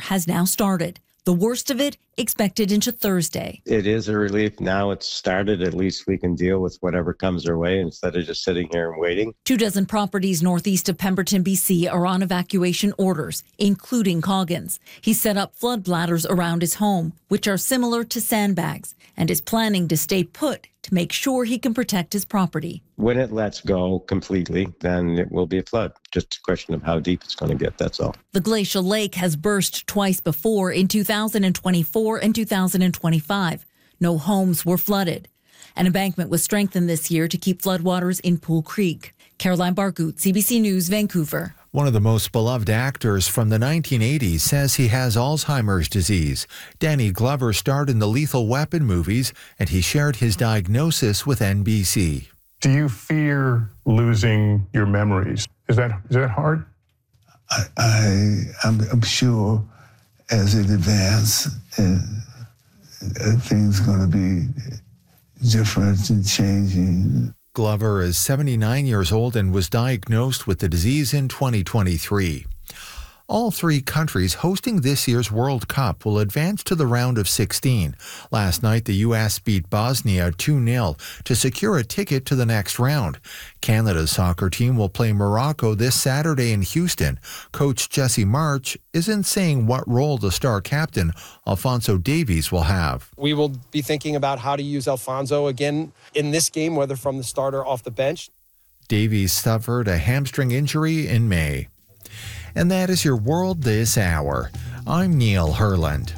has now started. The worst of it expected into Thursday. It is a relief. Now it's started. At least we can deal with whatever comes our way instead of just sitting here and waiting. 24 properties northeast of Pemberton, BC are on evacuation orders, including Coggins. He set up flood bladders around his home, which are similar to sandbags, and is planning to stay put to make sure he can protect his property. When it lets go completely, then it will be a flood. Just a question of how deep it's going to get, that's all. The glacial lake has burst twice before in 2024 and 2025. No homes were flooded. An embankment was strengthened this year to keep floodwaters in Pool Creek. Caroline Bargut, CBC News, Vancouver. One of the most beloved actors from the 1980s says he has Alzheimer's disease. Danny Glover starred in the Lethal Weapon movies, and he shared his diagnosis with NBC. Do you fear losing your memories? Is that hard? I'm sure as it advances, things are going to be different and changing. Glover is 79 years old and was diagnosed with the disease in 2023. All three countries hosting this year's World Cup will advance to the round of 16. Last night, the U.S. beat Bosnia 2-0 to secure a ticket to the next round. Canada's soccer team will play Morocco this Saturday in Houston. Coach Jesse March isn't saying what role the star captain, Alphonso Davies, will have. We will be thinking about how to use Alphonso again in this game, whether from the start or off the bench. Davies suffered a hamstring injury in May. And that is your World This Hour. I'm Neil Herland.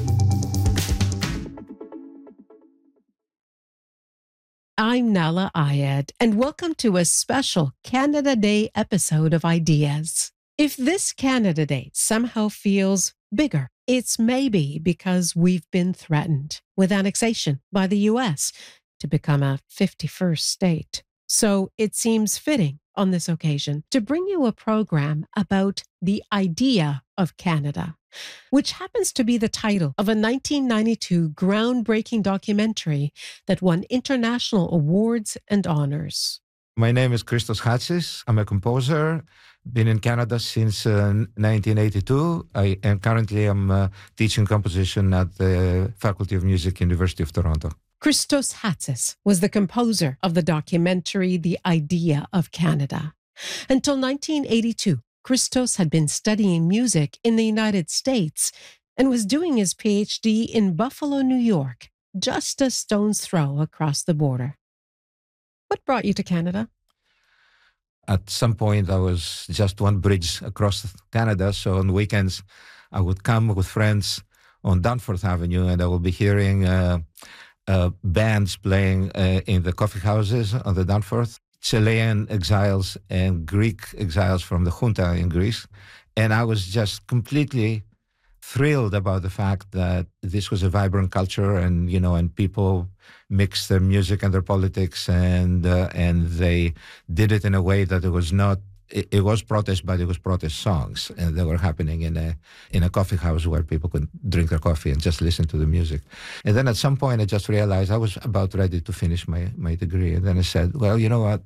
I'm Nala Ayed, and welcome to a special Canada Day episode of Ideas. If this Canada Day somehow feels bigger, it's maybe because we've been threatened with annexation by the U.S. to become a 51st state. So it seems fitting on this occasion to bring you a program about the idea of Canada, which happens to be the title of a 1992 groundbreaking documentary that won international awards and honors. My name is Christos Hatsis. I'm a composer. Been in Canada since 1982. I am currently teaching composition at the Faculty of Music, University of Toronto. Christos Hatsis was the composer of the documentary The Idea of Canada. Until 1982, Christos had been studying music in the United States and was doing his PhD in Buffalo, New York, just a stone's throw across the border. What brought you to Canada? At some point, I was just one bridge across Canada, so on weekends, I would come with friends on Danforth Avenue, and I would be hearing bands playing in the coffee houses on the Danforth, Chilean exiles and Greek exiles from the junta in Greece. And I was just completely thrilled about the fact that this was a vibrant culture, and and people mixed their music and their politics, and they did it in a way that it was not. It was protest, but it was protest songs, and they were happening in a coffee house where people could drink their coffee and just listen to the music. And then at some point, I just realized I was about ready to finish my degree. And then I said, well, you know what?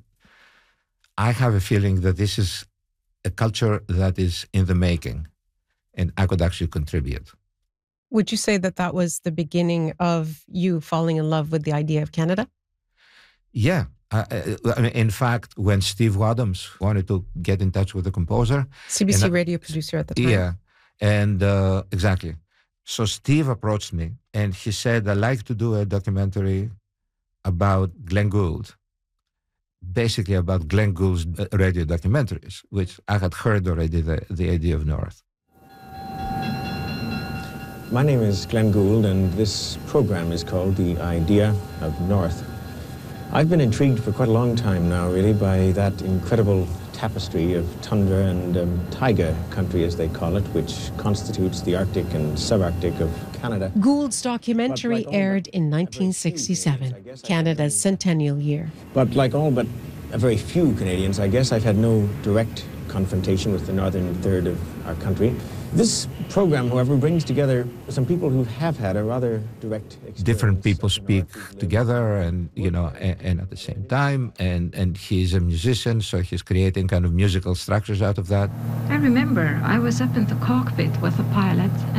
I have a feeling that this is a culture that is in the making, and I could actually contribute. Would you say that that was the beginning of you falling in love with the idea of Canada? Yeah. In fact, when Steve Wadhams wanted to get in touch with the composer... CBC radio producer at the time. Yeah, and exactly. So Steve approached me, and he said, I'd like to do a documentary about Glenn Gould, basically about Glenn Gould's radio documentaries, which I had heard already, the idea of North. My name is Glenn Gould, and this program is called The Idea of North. I've been intrigued for quite a long time now, really, by that incredible tapestry of tundra and taiga country, as they call it, which constitutes the Arctic and subarctic of Canada. Gould's documentary aired in 1967, Canada's centennial year. But like all but a very few Canadians, I guess I've had no direct confrontation with the northern third of our country. This program, however, brings together some people who have had a rather direct experience. Different people speak together, and and at the same time, and he's a musician, so he's creating kind of musical structures out of that. I remember I was up in the cockpit with the pilot,